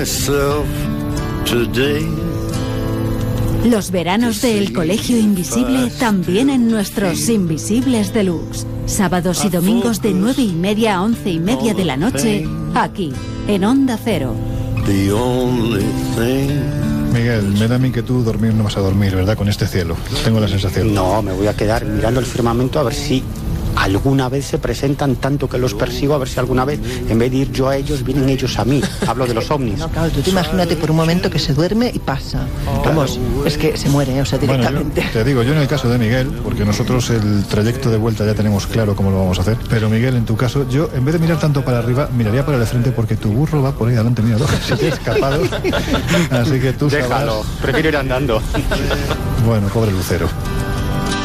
Los veranos del Colegio Invisible también en nuestros Invisibles Deluxe. Sábados y domingos de 9:30 a 11:30 de la noche, aquí, en Onda Cero. Miguel, me da a mí que tú dormir no vas a dormir, ¿verdad? Con este cielo. Tengo la sensación. No, me voy a quedar mirando el firmamento a ver si alguna vez se presentan, tanto que los persigo, a ver si alguna vez, en vez de ir yo a ellos, vienen ellos a mí. Hablo de los ovnis. No, claro, tú te imagínate por un momento que se duerme y pasa. Vamos, es que se muere, o sea, directamente. Bueno, te digo, yo en el caso de Miguel, porque nosotros el trayecto de vuelta ya tenemos claro cómo lo vamos a hacer, pero Miguel, en tu caso, yo en vez de mirar tanto para arriba, miraría para el frente, porque tu burro va por ahí adelante, míralo, se te ha escapado. Así que tú déjalo, sabrás. prefiero ir andando. Bueno, pobre Lucero.